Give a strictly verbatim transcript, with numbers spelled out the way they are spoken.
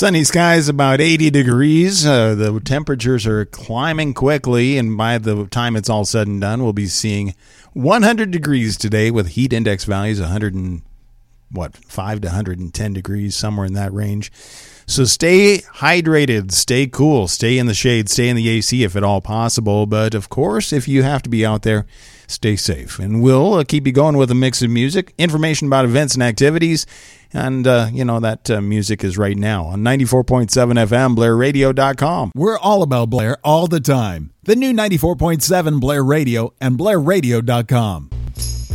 Sunny skies, about eighty degrees. Uh, the temperatures are climbing quickly, and by the time it's all said and done, we'll be seeing one hundred degrees today with heat index values one hundred and what five to one hundred ten degrees, somewhere in that range. So stay hydrated, stay cool, stay in the shade, stay in the A C if at all possible. But of course, if you have to be out there, stay safe. And we'll uh, keep you going with a mix of music, information about events and activities. And, uh, you know, that uh, music is right now on ninety-four point seven F M, Blair Radio dot com. We're all about Blair all the time. The new ninety-four point seven Blair Radio and Blair Radio dot com.